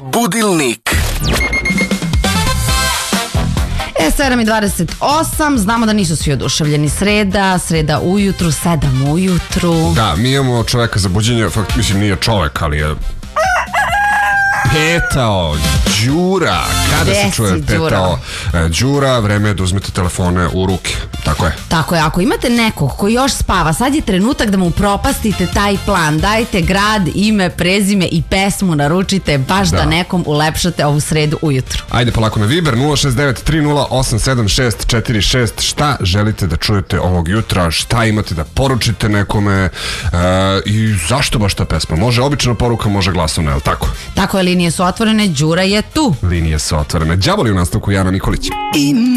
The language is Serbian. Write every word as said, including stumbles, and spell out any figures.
Budilnik. E, sedam i dvadeset osam, znamo da nisu svi oduševljeni. Sreda, sreda ujutru, sedam ujutru. Da, mi imamo čoveka za buđenje, fakt mislim nije čovek, ali je petao, Đura. Kada Gde se si, čuje Đura? petao e, Đura, vreme je da uzmete telefone u ruke. Tako je. Tako je, ako imate nekog koji još spava, sad je trenutak da mu propastite taj plan. Dajte grad, ime, prezime i pesmu naručite, baš da, Da. nekom ulepšate ovu sredu ujutru. Ajde polako na Viber nula šest devet tri nula osam sedam šest četiri šest. Šta želite da čujete ovog jutra? Šta imate da poručite nekome? E, I zašto baš ta pesma? Može obična poruka, može glasovna, je li tako? Tako je, linije su otvorene, Đura je tu. Linije su otvorene. Đavoli u nastavku, Jana Nikolić.